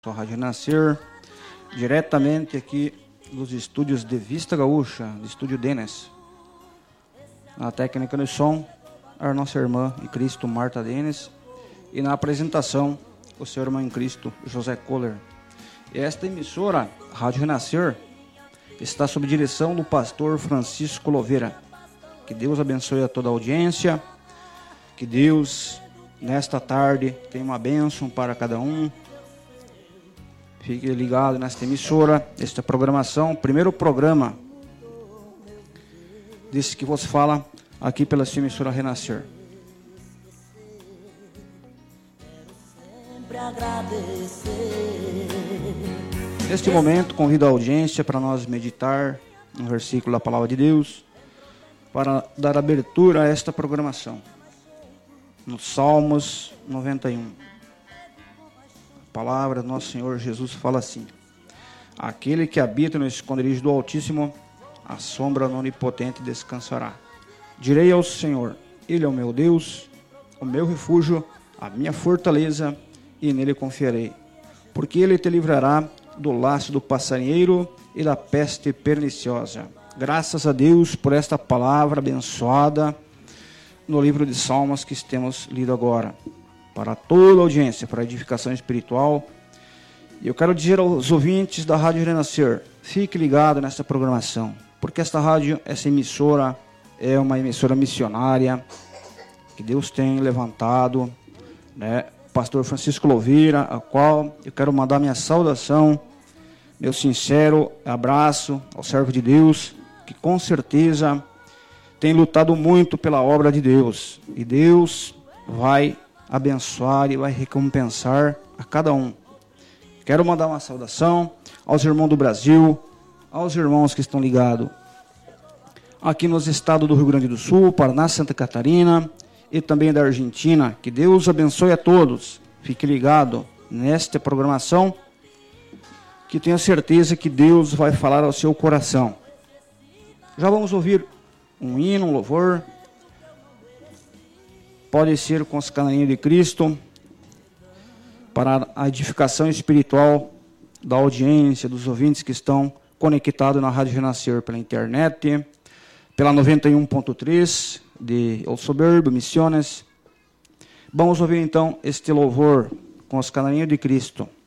Sou Rádio Renascer, diretamente aqui dos estúdios de Vista Gaúcha, do estúdio Denis. Na técnica do som, a nossa irmã em Cristo, Marta Denis. E na apresentação, o seu irmão em Cristo, José Kohler. E esta emissora, Rádio Renascer, está sob direção do pastor Francisco Louveira. Que Deus abençoe a toda a audiência. Que Deus, nesta tarde, tenha uma bênção para cada um. Fique ligado nesta emissora, esta programação, primeiro programa desse que vos fala aqui pela sua emissora Renascer. Neste momento, convido a audiência para nós meditar um versículo da Palavra de Deus, para dar abertura a esta programação. No Salmos 91. A palavra do nosso Senhor Jesus fala assim: aquele que habita no esconderijo do Altíssimo, a sombra do Onipotente descansará. Direi ao Senhor, Ele é o meu Deus, o meu refúgio, a minha fortaleza, e nele confiarei. Porque Ele te livrará do laço do passarinheiro e da peste perniciosa. Graças a Deus por esta palavra abençoada no livro de Salmos que temos lido agora. Para toda a audiência, para a edificação espiritual. E eu quero dizer aos ouvintes da Rádio Renascer, fique ligado nessa programação, porque esta rádio, essa emissora, é uma emissora missionária, que Deus tem levantado, né? Pastor Francisco Louveira, a qual eu quero mandar minha saudação, meu sincero abraço ao servo de Deus, que com certeza tem lutado muito pela obra de Deus, e Deus vai abençoar e vai recompensar a cada um. Quero mandar uma saudação aos irmãos do Brasil, aos irmãos que estão ligados aqui nos estados do Rio Grande do Sul, Paraná, Santa Catarina e também da Argentina. Que Deus abençoe a todos. Fique ligado nesta programação, que tenho certeza que Deus vai falar ao seu coração. Já vamos ouvir um hino, um louvor. Pode ser com os canarinhos de Cristo, para a edificação espiritual da audiência, dos ouvintes que estão conectados na Rádio Renascer pela internet, pela 91.3 de El Soberbo, Missiones. Vamos ouvir então este louvor com os canarinhos de Cristo.